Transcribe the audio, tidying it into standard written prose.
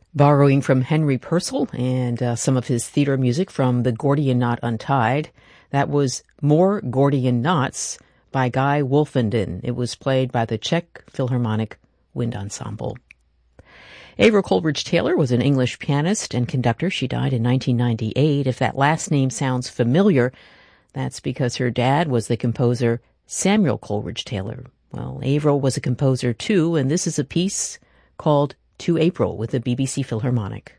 Borrowing from Henry Purcell and some of his theater music from The Gordian Knot Untied, that was More Gordian Knots by Guy Wolfenden. It was played by the Czech Philharmonic Wind Ensemble. Avril Coleridge-Taylor was an English pianist and conductor. She died in 1998. If that last name sounds familiar, that's because her dad was the composer Samuel Coleridge-Taylor. Well, Avril was a composer too, and this is a piece called To April with the BBC Philharmonic.